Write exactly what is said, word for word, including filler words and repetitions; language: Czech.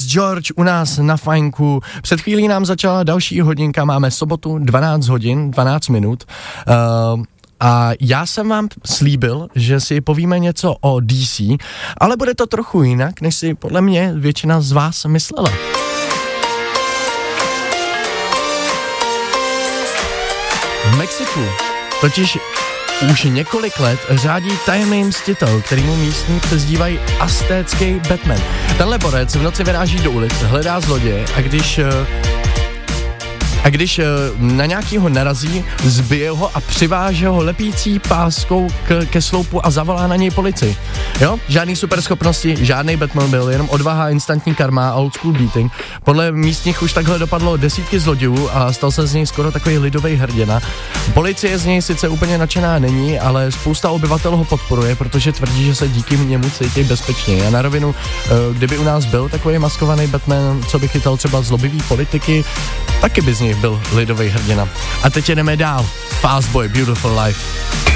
George u nás na fajnku. Před chvílí nám začala další hodinka, máme sobotu dvanáct hodin, dvanáct minut. Uh, A já jsem vám slíbil, že si povíme něco o D C, ale bude to trochu jinak, než si podle mě většina z vás myslela. V Mexiku totiž už několik let řádí tajemný mstitel, kterýmu místní přezdívají aztécký Batman. Tenhle borec v noci vyráží do ulic, hledá zloděje a když... A když na nějakýho narazí, zbije ho a přiváže ho lepící páskou k, ke sloupu a zavolá na něj policii. Jo? Žádný superschopnosti, žádný Batmobil, jenom odvaha, instantní karma a old school beating. Podle místních už takhle dopadlo desítky zlodějů a stal se z něj skoro takový lidový hrdina. Policie z něj sice úplně nadšená není, ale spousta obyvatel ho podporuje, protože tvrdí, že se díky němu cítí bezpečně. A na rovinu, kdyby u nás byl takový maskovaný Batman, co by chytal třeba zlobivý politiky, taky by z něj byl lidový hrdina. A teď jdeme dál. Fast Boy, Beautiful Life.